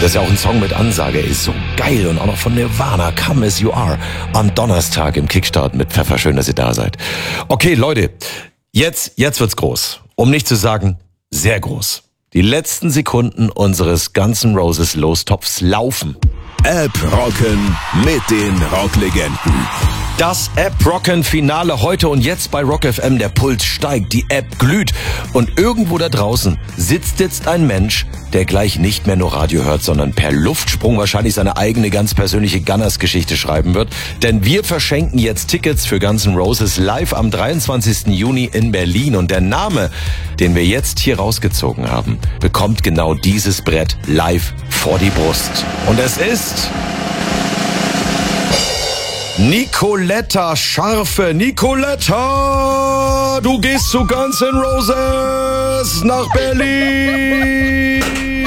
Das ist ja auch ein Song mit Ansage, ist so geil. Und auch noch von Nirvana, Come As You Are, am Donnerstag im Kickstart mit Pfeffer. Schön, dass ihr da seid. Okay, Leute, jetzt wird's groß. Um nicht zu sagen, sehr groß. Die letzten Sekunden unseres Guns N' Roses Lostopfs laufen. App Rocken mit den Rocklegenden. Das App-Rocken-Finale heute und jetzt bei Rock FM. Der Puls steigt, die App glüht. Und irgendwo da draußen sitzt jetzt ein Mensch, der gleich nicht mehr nur Radio hört, sondern per Luftsprung wahrscheinlich seine eigene ganz persönliche Gunners-Geschichte schreiben wird. Denn wir verschenken jetzt Tickets für Guns N' Roses live am 23. Juni in Berlin. Und der Name, den wir jetzt hier rausgezogen haben, bekommt genau dieses Brett live vor die Brust. Und es ist... Nicoletta Scharfe. Nicoletta, du gehst zu Guns N' Roses nach Berlin.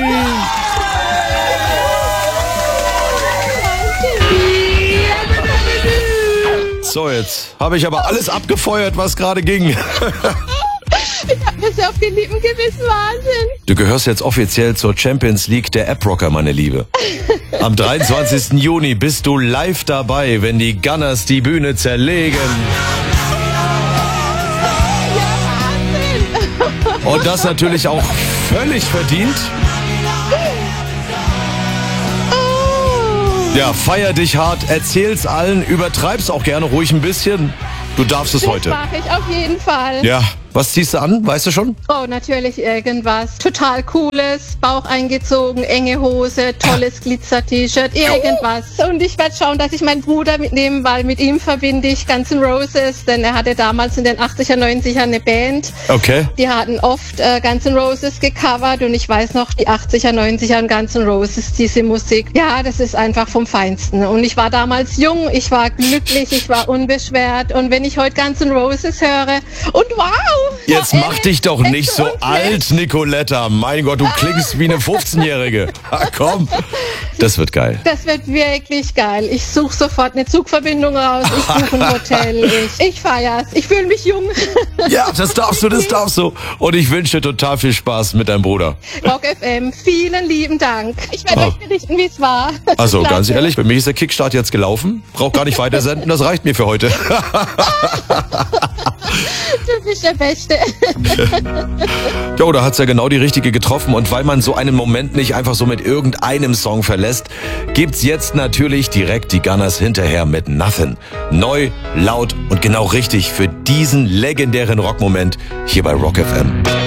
So, jetzt habe ich aber alles abgefeuert, was gerade ging. Ich hab das auf die Lippen gewissen, Wahnsinn. Du gehörst jetzt offiziell zur Champions League der App-Rocker, meine Liebe. Am 23. Juni bist du live dabei, wenn die Gunners die Bühne zerlegen. Und das natürlich auch völlig verdient. Ja, feier dich hart, erzähl's allen, übertreib's auch gerne ruhig ein bisschen. Du darfst es heute. Das mache ich auf jeden Fall. Ja, was ziehst du an? Weißt du schon? Oh, natürlich irgendwas total Cooles, Bauch eingezogen, enge Hose, tolles Glitzer-T-Shirt, irgendwas. Und ich werde schauen, dass ich meinen Bruder mitnehme, weil mit ihm verbinde ich Guns N' Roses, denn er hatte damals in den 80er, 90er eine Band. Okay. Die hatten oft Guns N' Roses gecovert und ich weiß noch, die 80er, 90er und Guns N' Roses, diese Musik. Ja, das ist einfach vom Feinsten. Und ich war damals jung, ich war glücklich, ich war unbeschwert und wenn ich heute Guns N' Roses höre und wow! Jetzt mach dich doch nicht so alt, Nicoletta. Mein Gott, du klingst wie eine 15-Jährige. Komm, das wird geil. Das wird wirklich geil. Ich suche sofort eine Zugverbindung raus. Ich suche ein Hotel. Ich feier's. Ich fühle mich jung. Ja, das darfst du. Und ich wünsche dir total viel Spaß mit deinem Bruder. Rock FM, vielen lieben Dank. Ich werde euch berichten, wie es war. Also, ganz ehrlich, für mich ist der Kickstart jetzt gelaufen. Brauch gar nicht weiter senden, das reicht mir für heute. Du bist der Beste. Jo, da hat's ja genau die richtige getroffen. Und weil man so einen Moment nicht einfach so mit irgendeinem Song verlässt, gibt's jetzt natürlich direkt die Gunners hinterher mit Nothing. Neu, laut und genau richtig für diesen legendären Rockmoment hier bei Rock FM.